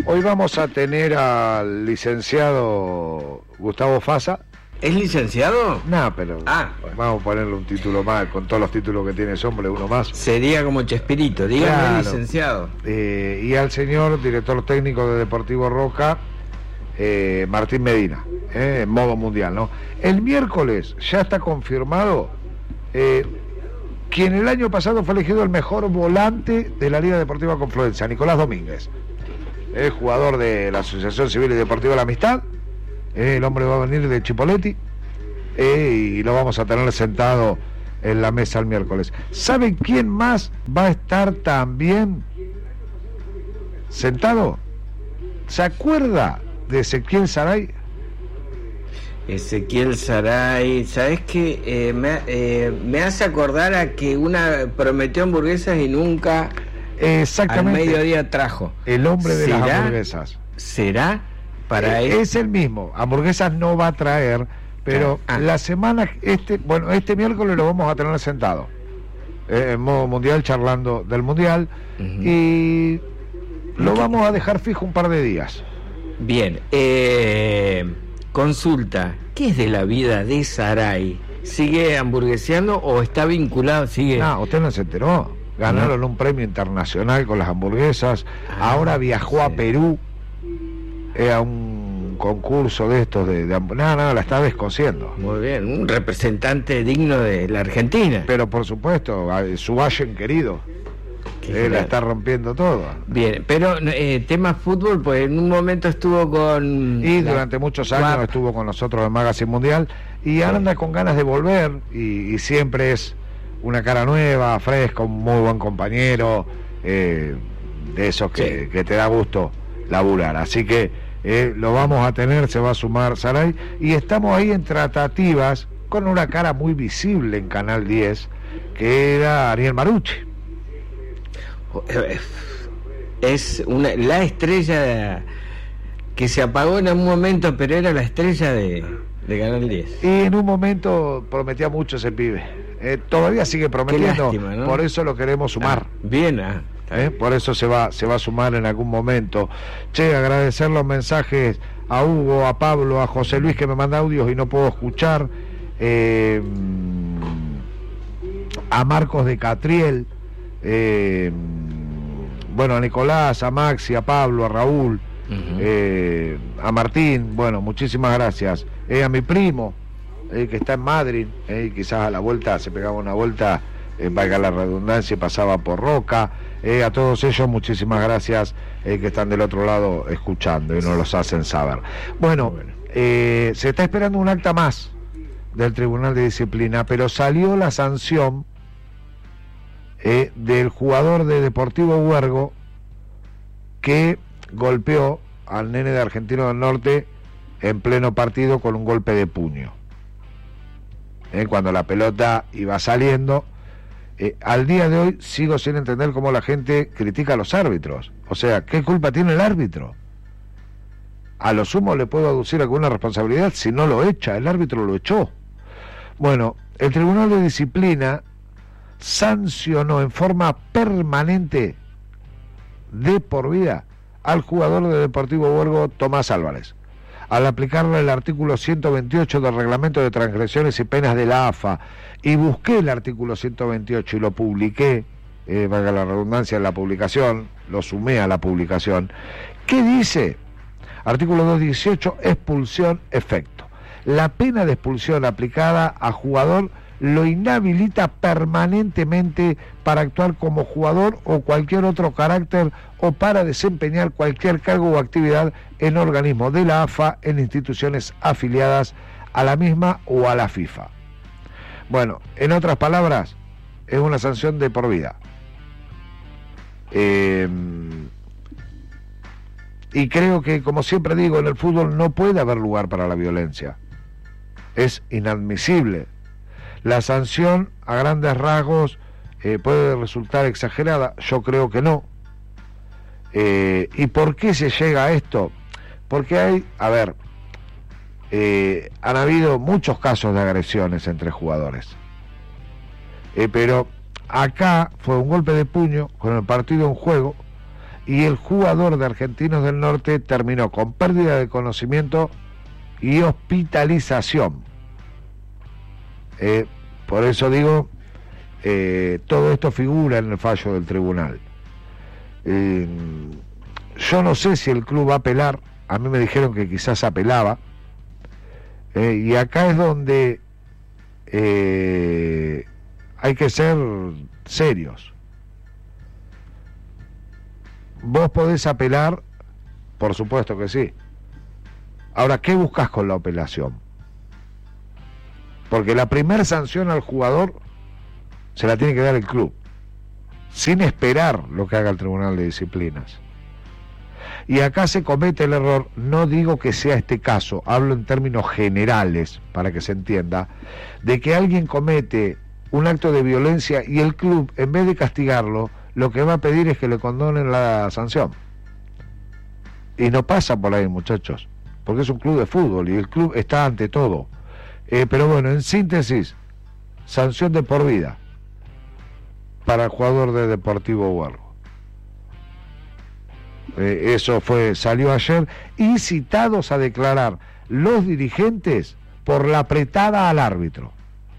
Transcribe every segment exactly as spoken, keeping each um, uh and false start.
Hoy vamos a tener al licenciado Gustavo Fasa. ¿Es licenciado? No, pero ah, vamos a ponerle un título más, con todos los títulos que tiene ese hombre, uno más. Sería como Chespirito, dígame, claro. Licenciado. Eh, y al señor director técnico de Deportivo Roca, eh, Martín Medina, eh, en modo mundial, ¿no? El miércoles ya está confirmado eh, quien el año pasado fue elegido el mejor volante de la Liga Deportiva Confluencia, Nicolás Domínguez, el jugador de la Asociación Civil y Deportiva de la Amistad. Eh, el hombre va a venir de Chipoleti eh, y lo vamos a tener sentado en la mesa el miércoles. ¿Saben quién más va a estar también sentado? ¿Se acuerda de Ezequiel Saray? Ezequiel Saray, ¿sabes qué? Eh, me, eh, me hace acordar a que una prometió hamburguesas y nunca exactamente al mediodía trajo. El hombre de las hamburguesas. ¿Será? Para eh, él. Es el mismo. Hamburguesas no va a traer, pero ah. la semana, este, bueno, este miércoles lo vamos a tener sentado eh, en modo mundial, charlando del mundial, uh-huh. y lo vamos a dejar fijo un par de días. Bien, eh, consulta, ¿qué es de la vida de Saray? ¿Sigue hamburgueseando o está vinculado? Sigue. No, usted no se enteró. Ganaron no. un premio internacional con las hamburguesas. Ah, ahora viajó sí. a Perú eh, a un concurso de estos de, de no, no, la está descosiendo. Muy bien, un representante digno de la Argentina. Pero por supuesto, su Vallen querido. Él la está rompiendo todo. Bien, pero eh, tema fútbol, pues en un momento estuvo con... Y durante la... muchos años Guap. estuvo con nosotros en Magazine Mundial, y ahora anda con ganas de volver, y, y siempre es una cara nueva, fresca, un muy buen compañero, eh, de esos que, sí. que te da gusto laburar. Así que eh, lo vamos a tener, se va a sumar Saray, y estamos ahí en tratativas con una cara muy visible en Canal diez, que era Ariel Marucci. Es una, la estrella que se apagó en un momento, pero era la estrella de, de Canal diez. Y en un momento prometía mucho ese pibe. Eh, todavía sigue prometiendo. Lástima, ¿no? Por eso lo queremos sumar. Ah, bien, ah, eh, por eso se va, se va a sumar en algún momento. Che, agradecer los mensajes a Hugo, a Pablo, a José Luis, que me manda audios y no puedo escuchar. Eh, a Marcos de Catriel. Eh, bueno, a Nicolás, a Maxi, a Pablo, a Raúl, uh-huh. eh, a Martín, bueno, muchísimas gracias. Eh, a mi primo, eh, que está en Madrid, eh, quizás a la vuelta, se pegaba una vuelta, eh, valga la redundancia, y pasaba por Roca. Eh, a todos ellos, muchísimas gracias, eh, que están del otro lado escuchando y nos los hacen saber. Bueno, eh, se está esperando un acta más del Tribunal de Disciplina, pero salió la sanción Eh, del jugador de Deportivo Huergo que golpeó al nene de Argentino del Norte en pleno partido con un golpe de puño, eh, cuando la pelota iba saliendo. Eh, al día de hoy sigo sin entender cómo la gente critica a los árbitros. O sea, ¿qué culpa tiene el árbitro? A lo sumo le puedo aducir alguna responsabilidad si no lo echa, el árbitro lo echó. Bueno, el Tribunal de Disciplina sancionó en forma permanente de por vida al jugador de Deportivo Huergo, Tomás Álvarez, al aplicarle el artículo ciento veintiocho del Reglamento de Transgresiones y Penas de la A F A. Y busqué el artículo ciento veintiocho y lo publiqué, eh, valga la redundancia, en la publicación, lo sumé a la publicación. ¿Qué dice? Artículo doscientos dieciocho, expulsión, efecto. La pena de expulsión aplicada a jugador lo inhabilita permanentemente para actuar como jugador o cualquier otro carácter, o para desempeñar cualquier cargo o actividad en organismos de la A F A, en instituciones afiliadas a la misma o a la FIFA. Bueno, en otras palabras, es una sanción de por vida. Eh, y creo que, como siempre digo, en el fútbol no puede haber lugar para la violencia. Es inadmisible. La sanción, a grandes rasgos, eh, puede resultar exagerada. Yo creo que no. Eh, ¿Y por qué se llega a esto? Porque hay, a ver, eh, han habido muchos casos de agresiones entre jugadores. Eh, pero acá fue un golpe de puño con el partido en juego, y el jugador de Argentinos del Norte terminó con pérdida de conocimiento y hospitalización. Eh, por eso digo, eh, todo esto figura en el fallo del tribunal. Eh, yo no sé si el club va a apelar, a mí me dijeron que quizás apelaba, eh, y acá es donde eh, hay que ser serios. Vos podés apelar, por supuesto que sí. Ahora, ¿qué buscas con la apelación? Porque la primera sanción al jugador se la tiene que dar el club, sin esperar lo que haga el Tribunal de Disciplinas. Y acá se comete el error, no digo que sea este caso, hablo en términos generales, para que se entienda, de que alguien comete un acto de violencia y el club, en vez de castigarlo, lo que va a pedir es que le condonen la sanción. Y no pasa por ahí, muchachos, porque es un club de fútbol y el club está ante todo. Eh, pero bueno, en síntesis, sanción de por vida para el jugador de Deportivo Huergo. Eh, eso fue, salió ayer, y citados a declarar los dirigentes por la apretada al árbitro.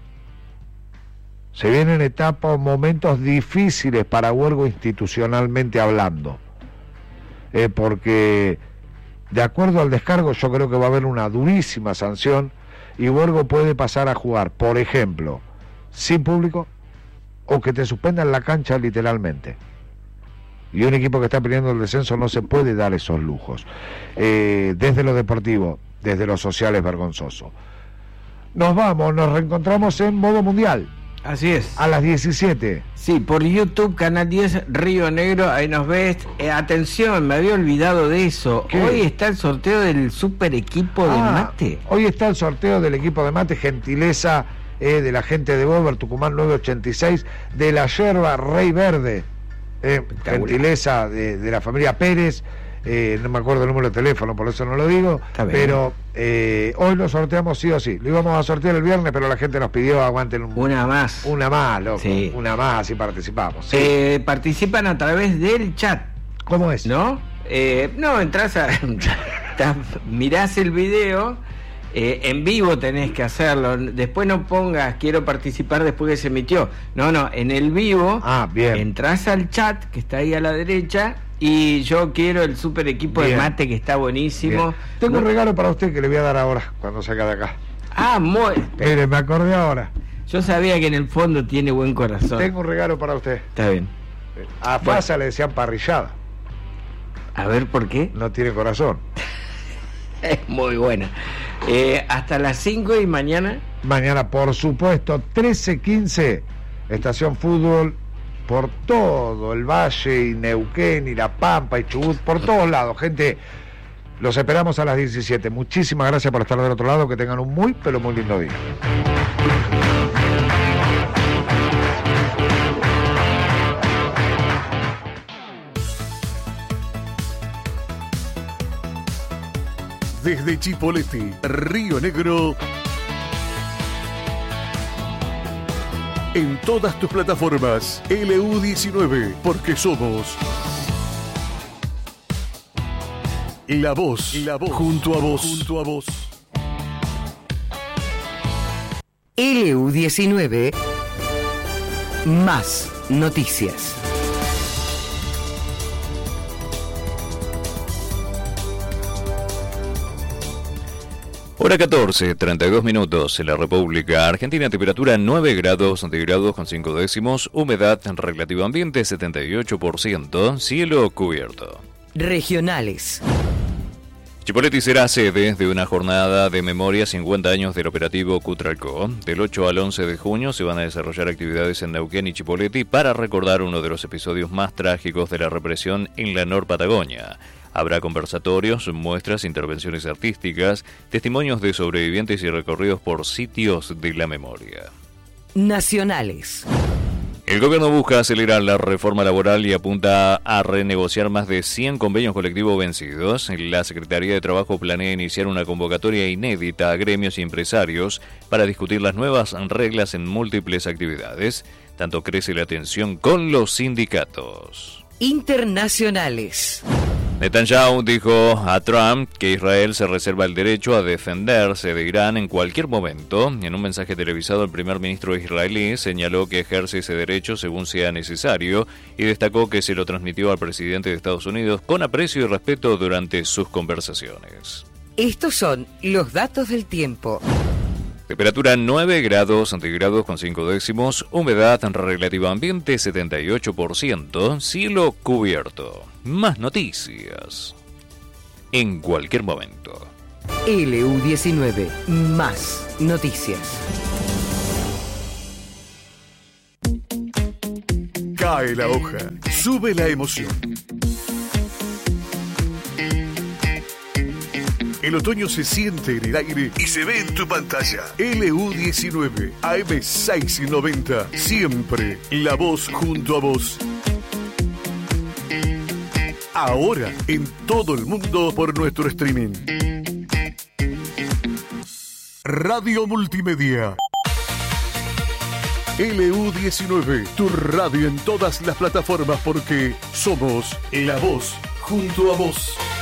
Se vienen etapas, momentos difíciles para Huergo institucionalmente hablando, eh, porque de acuerdo al descargo yo creo que va a haber una durísima sanción y Huergo puede pasar a jugar, por ejemplo, sin público o que te suspendan la cancha literalmente. Y un equipo que está peleando el descenso no se puede dar esos lujos. Eh, desde lo deportivo, desde lo social es vergonzoso. Nos vamos, nos reencontramos en Modo Mundial. Así es. A las diecisiete. Sí, por YouTube, Canal diez, Río Negro, ahí nos ves. Eh, atención, me había olvidado de eso. ¿Qué? Hoy está el sorteo del super equipo de Ah, mate. Hoy está el sorteo del equipo de mate, gentileza eh, de la gente de Volver, Tucumán nueve ochenta y seis, de la yerba Rey Verde, eh, gentileza de, de la familia Pérez. Eh, no me acuerdo el número de teléfono, por eso no lo digo, pero eh, hoy lo sorteamos sí o sí. Lo íbamos a sortear el viernes, pero la gente nos pidió aguanten un, una más. Una más, loco, sí. Una más y participamos. Sí. Eh, participan a través del chat. ¿Cómo es? ¿No? Eh, no, entras a... mirás el video, eh, en vivo tenés que hacerlo. Después no pongas quiero participar después que se emitió. No, no, en el vivo ah, bien. Entrás al chat que está ahí a la derecha y yo quiero el super equipo bien. de mate que está buenísimo. Bien. Tengo no... un regalo para usted que le voy a dar ahora cuando salga de acá. Ah, muy... Mire, me acordé ahora. Yo sabía que en el fondo tiene buen corazón. Tengo un regalo para usted. Está bien. A Fasa bueno. le decían parrillada. A ver, ¿por qué? No tiene corazón. Es muy buena. Eh, hasta las cinco y mañana. Mañana, por supuesto, trece quince, Estación Fútbol, por todo el Valle y Neuquén y La Pampa y Chubut, por todos lados, gente. Los esperamos a las diecisiete. Muchísimas gracias por estar del otro lado. Que tengan un muy, pero muy lindo día. Desde Chipolete, Río Negro, en todas tus plataformas, L U diecinueve, porque somos la voz, la voz, junto a vos, junto a vos. L U diecinueve, más noticias. Hora catorce, treinta y dos minutos en la República Argentina, temperatura nueve grados centígrados con cinco décimos, humedad relativa ambiente setenta y ocho por ciento, cielo cubierto. Regionales. Chipoleti será sede de una jornada de memoria cincuenta años del operativo Cutralcó. Del ocho al once de junio se van a desarrollar actividades en Neuquén y Chipoleti para recordar uno de los episodios más trágicos de la represión en la Nor Patagonia. Habrá conversatorios, muestras, intervenciones artísticas, testimonios de sobrevivientes y recorridos por sitios de la memoria. Nacionales. El gobierno busca acelerar la reforma laboral y apunta a renegociar más de cien convenios colectivos vencidos. La Secretaría de Trabajo planea iniciar una convocatoria inédita a gremios y empresarios para discutir las nuevas reglas en múltiples actividades. Tanto crece la tensión con los sindicatos. Internacionales. Netanyahu dijo a Trump que Israel se reserva el derecho a defenderse de Irán en cualquier momento. En un mensaje televisado, el primer ministro israelí señaló que ejerce ese derecho según sea necesario y destacó que se lo transmitió al presidente de Estados Unidos con aprecio y respeto durante sus conversaciones. Estos son los datos del tiempo. Temperatura nueve grados centígrados con cinco décimos, humedad relativa ambiente setenta y ocho por ciento, cielo cubierto. Más noticias en cualquier momento. L U diecinueve, más noticias. Cae la hoja, sube la emoción. El otoño se siente en el aire y se ve en tu pantalla. L U diecinueve, A M seiscientos noventa, siempre la voz junto a vos. Ahora en todo el mundo por nuestro streaming. Radio Multimedia. L U diecinueve, tu radio en todas las plataformas porque somos la voz junto a vos.